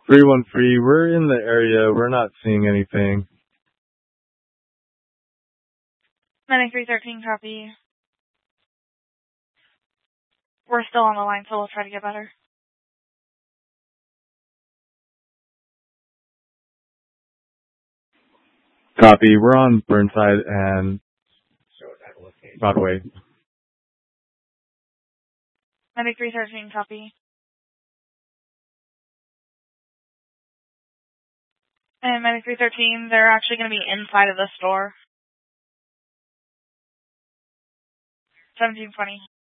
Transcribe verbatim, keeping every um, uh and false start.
three one three, we're in the area. We're not seeing anything. Medic three thirteen, copy. We're still on the line, so we'll try to get better. Copy. We're on Burnside and Broadway. Medic three thirteen, copy. And Medic three thirteen, they're actually going to be inside of the store. seventeen twenty.